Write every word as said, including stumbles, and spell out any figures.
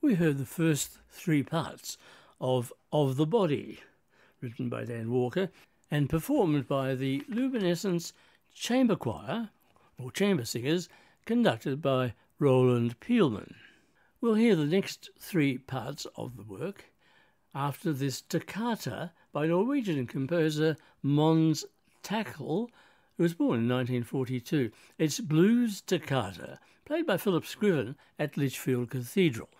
we heard the first three parts of Of the Body, written by Dan Walker and performed by the Luminescence Chamber Choir, or chamber singers, conducted by Roland Peelman. We'll hear the next three parts of the work after this toccata by Norwegian composer Mons Takkel, who was born in nineteen forty-two. It's Blues Toccata, played by Philip Scriven at Lichfield Cathedral.